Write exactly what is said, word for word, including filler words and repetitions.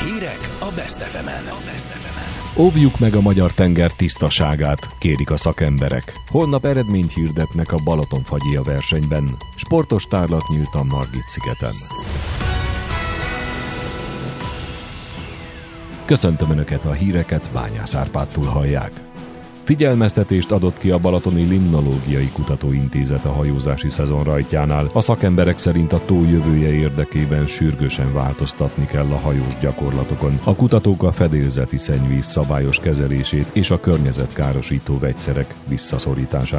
Hírek a Best ef emen. Óvjuk meg a magyar tenger tisztaságát, kérik a szakemberek. Holnap eredményt hirdetnek a Balatonfagyia versenyben. Sportos tárlat nyílt a Margit-szigeten. Köszöntöm Önöket, a híreket Bányász Árpádtól hallják. Figyelmeztetést adott ki a Balatoni Limnológiai Kutatóintézet a hajózási szezon rajtjánál. A szakemberek szerint a tó jövője érdekében sürgősen változtatni kell a hajós gyakorlatokon. A kutatók a fedélzeti szennyvíz szabályos kezelését és a környezetkárosító vegyszerek visszaszorítását